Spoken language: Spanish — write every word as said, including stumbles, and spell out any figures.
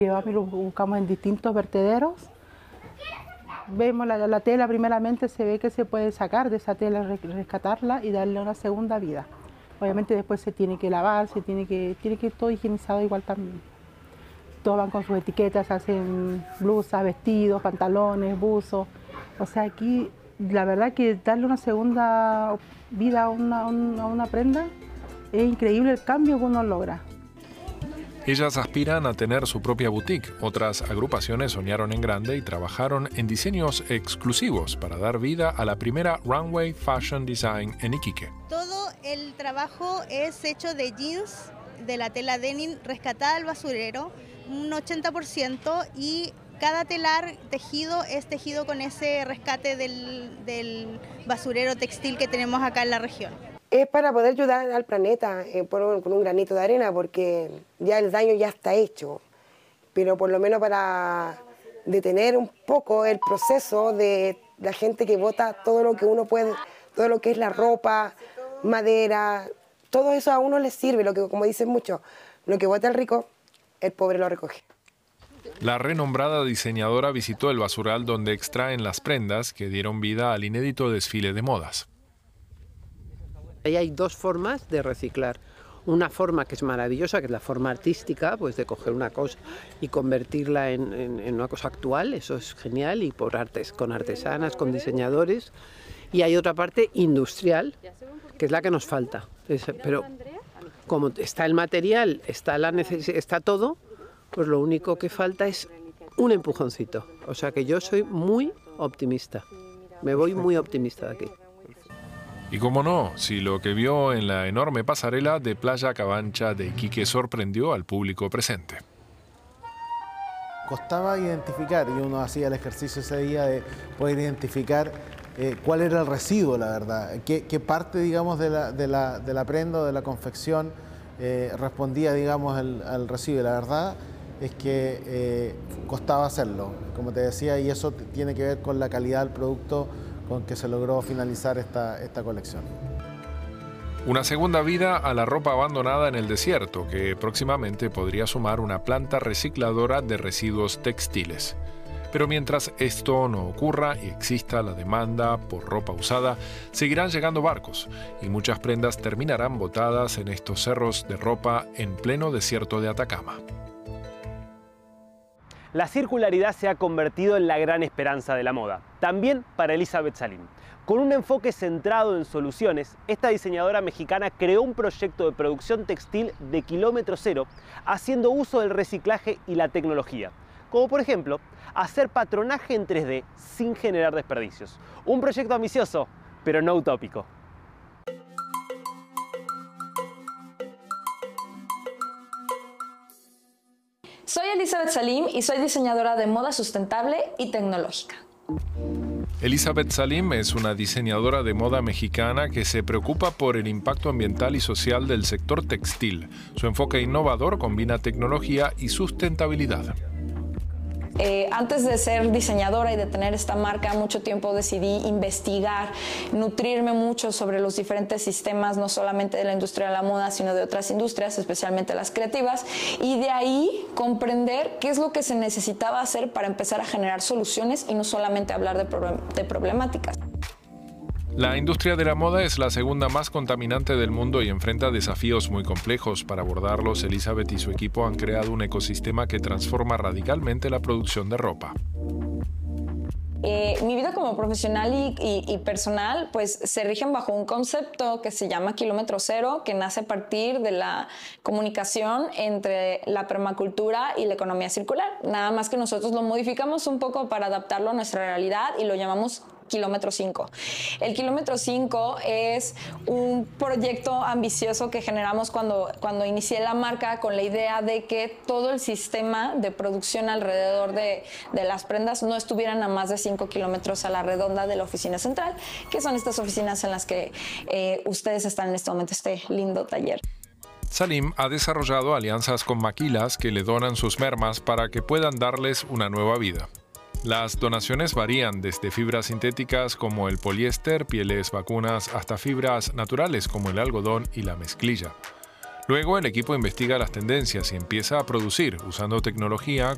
Llevamos y lo buscamos en distintos vertederos. Vemos la, la tela, primeramente se ve que se puede sacar de esa tela, rescatarla y darle una segunda vida. Obviamente después se tiene que lavar, se tiene que, tiene que ir todo higienizado igual también. Todos van con sus etiquetas, hacen blusas, vestidos, pantalones, buzos. O sea, aquí la verdad que darle una segunda vida a una, a una prenda es increíble el cambio que uno logra. Ellas aspiran a tener su propia boutique. Otras agrupaciones soñaron en grande y trabajaron en diseños exclusivos para dar vida a la primera Runway Fashion Design en Iquique. Todo el trabajo es hecho de jeans, de la tela denim rescatada del basurero, un ochenta por ciento, y cada telar tejido es tejido con ese rescate del, del basurero textil que tenemos acá en la región. Es para poder ayudar al planeta eh, por, con un granito de arena, porque ya el daño ya está hecho, pero por lo menos para detener un poco el proceso de la gente que bota todo lo que uno puede, todo lo que es la ropa, madera, todo eso a uno le sirve, lo que, como dicen muchos, lo que bota el rico, el pobre lo recoge. La renombrada diseñadora visitó el basural donde extraen las prendas que dieron vida al inédito desfile de modas. Ahí hay dos formas de reciclar. Una forma que es maravillosa, que es la forma artística, pues de coger una cosa y convertirla en, en, en una cosa actual, eso es genial, y por artes, con artesanas, con diseñadores. Y hay otra parte industrial, que es la que nos falta. Es, pero como está el material, está, la neces- está todo, pues lo único que falta es un empujoncito. O sea que yo soy muy optimista, me voy muy optimista de aquí. Y cómo no, si lo que vio en la enorme pasarela de Playa Cabancha de Iquique sorprendió al público presente. Costaba identificar, y uno hacía el ejercicio ese día de poder identificar eh, cuál era el residuo, la verdad, qué, qué parte, digamos, de la, de la, de la prenda o de la confección eh, respondía, digamos, al, al residuo. Y la verdad es que eh, costaba hacerlo, como te decía, y eso tiene que ver con la calidad del producto con que se logró finalizar esta, esta colección. Una segunda vida a la ropa abandonada en el desierto, que próximamente podría sumar una planta recicladora de residuos textiles. Pero mientras esto no ocurra y exista la demanda por ropa usada, seguirán llegando barcos y muchas prendas terminarán botadas en estos cerros de ropa en pleno desierto de Atacama. La circularidad se ha convertido en la gran esperanza de la moda, también para Elizabeth Salim. Con un enfoque centrado en soluciones, esta diseñadora mexicana creó un proyecto de producción textil de kilómetro cero, haciendo uso del reciclaje y la tecnología, como por ejemplo, hacer patronaje en tres D sin generar desperdicios. Un proyecto ambicioso, pero no utópico. Soy Elizabeth Salim y soy diseñadora de moda sustentable y tecnológica. Elizabeth Salim es una diseñadora de moda mexicana que se preocupa por el impacto ambiental y social del sector textil. Su enfoque innovador combina tecnología y sustentabilidad. Eh, antes de ser diseñadora y de tener esta marca, mucho tiempo decidí investigar, nutrirme mucho sobre los diferentes sistemas, no solamente de la industria de la moda, sino de otras industrias, especialmente las creativas, y de ahí comprender qué es lo que se necesitaba hacer para empezar a generar soluciones y no solamente hablar de, problem- de problemáticas. La industria de la moda es la segunda más contaminante del mundo y enfrenta desafíos muy complejos. Para abordarlos, Elizabeth y su equipo han creado un ecosistema que transforma radicalmente la producción de ropa. Eh, mi vida como profesional y, y, y personal pues se rigen bajo un concepto que se llama kilómetro cero, que nace a partir de la comunicación entre la permacultura y la economía circular. Nada más que nosotros lo modificamos un poco para adaptarlo a nuestra realidad y lo llamamos kilómetro cinco. El kilómetro cinco es un proyecto ambicioso que generamos cuando, cuando inicié la marca, con la idea de que todo el sistema de producción alrededor de, de las prendas no estuvieran a más de cinco kilómetros a la redonda de la oficina central, que son estas oficinas en las que eh, ustedes están en este momento, este lindo taller. Salim ha desarrollado alianzas con maquilas que le donan sus mermas para que puedan darles una nueva vida. Las donaciones varían desde fibras sintéticas como el poliéster, pieles vacunas, hasta fibras naturales como el algodón y la mezclilla. Luego el equipo investiga las tendencias y empieza a producir usando tecnología